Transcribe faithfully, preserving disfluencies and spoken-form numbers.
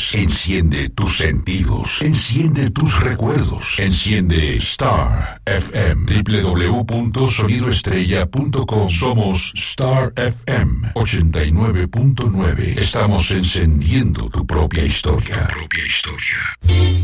emociones. Enciende tus sentidos. Enciende tus recuerdos. Enciende Star F M. doble u doble u doble u punto sonido estrella punto com. Somos Star F M ochenta y nueve punto nueve. Estamos encendiendo tu propia historia. Tu propia historia.